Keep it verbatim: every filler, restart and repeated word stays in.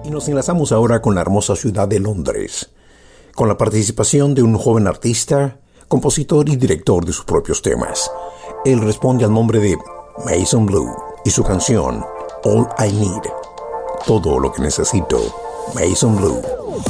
Y nos enlazamos ahora con la hermosa ciudad de Londres, con la participación de un joven artista, compositor y director de sus propios temas. Él responde al nombre de Mason Blue y su canción All I Need, todo lo que necesito, Mason Blue.